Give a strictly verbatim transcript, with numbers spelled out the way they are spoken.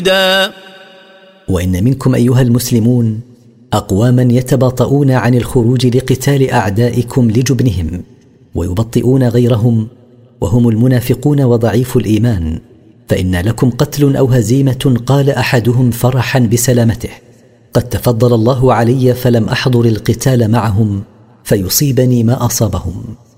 وإن منكم أيها المسلمون أقواما يتباطؤون عن الخروج لقتال أعدائكم لجبنهم، ويبطئون غيرهم، وهم المنافقون وضعيف الإيمان، فإن لكم قتل أو هزيمة قال أحدهم فرحا بسلامته: قد تفضل الله علي فلم أحضر القتال معهم فيصيبني ما أصابهم.